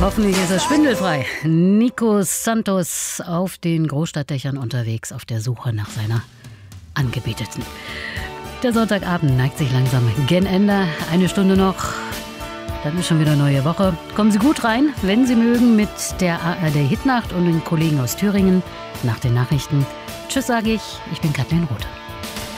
Hoffentlich ist er schwindelfrei. Nico Santos auf den Großstadtdächern unterwegs, auf der Suche nach seiner Angebeteten. Der Sonntagabend neigt sich langsam gen Ende. Eine Stunde noch, dann ist schon wieder neue Woche. Kommen Sie gut rein, wenn Sie mögen, mit der ARD Hitnacht und den Kollegen aus Thüringen nach den Nachrichten. Tschüss, sage ich. Ich bin Kathleen Rothe.